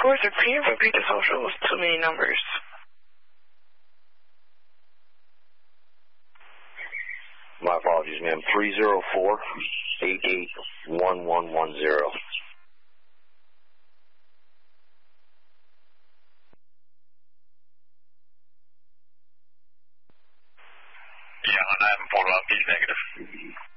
sir, can you repeat the social? It's too many numbers. My apologies, ma'am. 304-88-1110. Yeah, I haven't pulled up. He's negative.